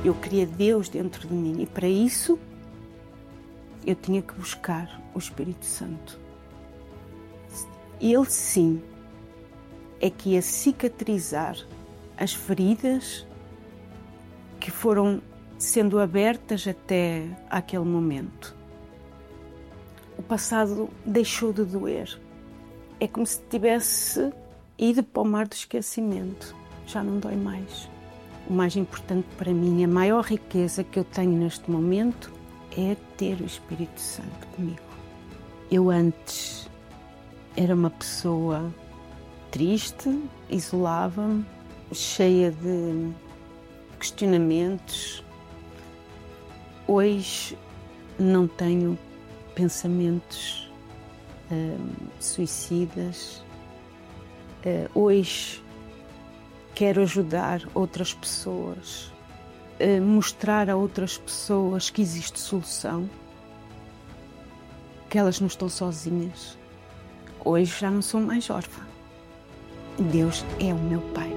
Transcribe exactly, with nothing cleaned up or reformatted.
Eu queria Deus dentro de mim e para isso eu tinha que buscar o Espírito Santo. Ele sim é que ia cicatrizar as feridas que foram sendo abertas até aquele momento. O passado deixou de doer. É como se tivesse ido para o mar do esquecimento. Já não dói mais. O mais importante para mim, a maior riqueza que eu tenho neste momento é ter o Espírito Santo comigo. Eu antes era uma pessoa triste, isolava-me, cheia de questionamentos. Hoje não tenho pensamentos hum, suicidas. Uh, hoje quero ajudar outras pessoas, uh, mostrar a outras pessoas que existe solução, que elas não estão sozinhas. Hoje já não sou mais órfã. Deus é o meu Pai.